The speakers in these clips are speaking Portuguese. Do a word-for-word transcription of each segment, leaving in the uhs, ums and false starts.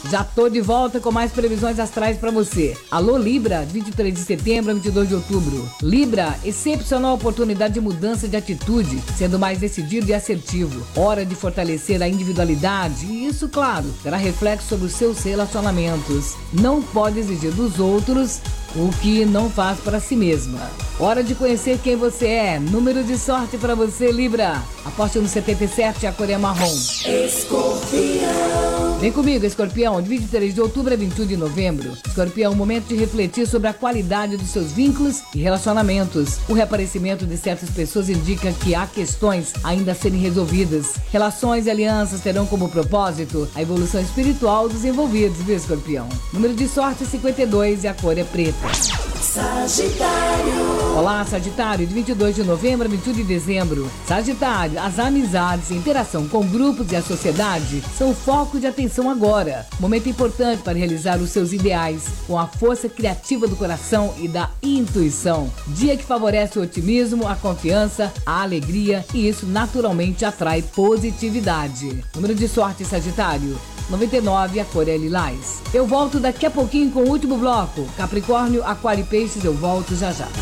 Já tô de volta com mais previsões astrais para você. Alô Libra, vinte e três de setembro a vinte e dois de outubro. Libra, excepcional oportunidade de mudança de atitude, sendo mais decidido e assertivo. Hora de fortalecer a individualidade e isso, claro, terá reflexo sobre os seus relacionamentos. Não pode exigir dos outros o que não faz para si mesma. Hora de conhecer quem você é. Número de sorte para você, Libra. Aposte no setenta e sete, a cor é marrom. Escorpião. Vem comigo, Escorpião, de vinte e três de outubro a vinte e um de novembro. Escorpião, um momento de refletir sobre a qualidade dos seus vínculos e relacionamentos. O reaparecimento de certas pessoas indica que há questões ainda a serem resolvidas. Relações e alianças terão como propósito a evolução espiritual dos envolvidos, viu, Escorpião? Número de sorte cinquenta e dois e a cor é preta. Sagitário. Olá, Sagitário, de vinte e dois de novembro a vinte e um de dezembro. Sagitário, as amizades, interação com grupos e a sociedade são o foco de atenção agora. Momento importante para realizar os seus ideais com a força criativa do coração e da intuição. Dia que favorece o otimismo, a confiança, a alegria e isso naturalmente atrai positividade. Número de sorte, Sagitário noventa e nove, a cor é lilás. Eu volto daqui a pouquinho com o último bloco. Capricórnio, Aquário e Peixes, eu volto já já.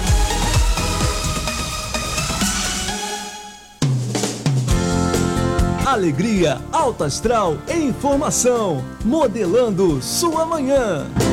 Alegria, alta astral e informação, modelando sua manhã.